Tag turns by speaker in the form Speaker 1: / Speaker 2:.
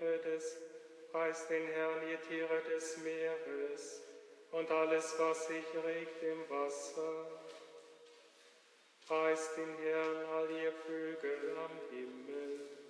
Speaker 1: Preist den Herrn, ihr Tiere des Meeres und alles, was sich regt im Wasser. Preist den Herrn, all ihr Vögel am Himmel.